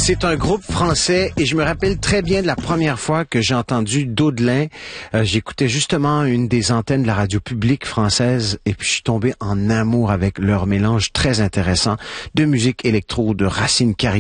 C'est un groupe français et je me rappelle très bien de la première fois que j'ai entendu Daudelin. J'écoutais justement une des antennes de la radio publique française et puis je suis tombé en amour avec leur mélange très intéressant de musique électro, de racines caribéennes